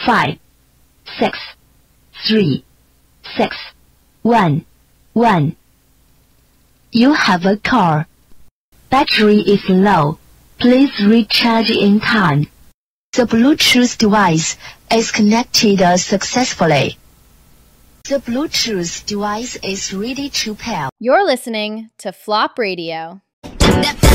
5, 6, 3, 6, 1, 1. You have a call. Battery is low. Please recharge in time. The Bluetooth device is connected successfully. The Bluetooth device is ready to pair. You're listening to Flop Radio.